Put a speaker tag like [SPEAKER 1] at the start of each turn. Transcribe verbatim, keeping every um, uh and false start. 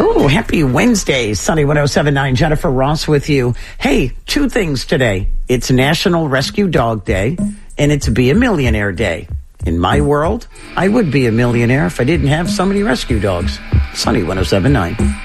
[SPEAKER 1] Oh, happy Wednesday. Sunny one oh seven point nine, Jennifer Ross with you. Hey, two things today. It's National Rescue Dog Day, and it's Be a Millionaire Day. In my world, I would be a millionaire if I didn't have so many rescue dogs. Sunny one oh seven point nine.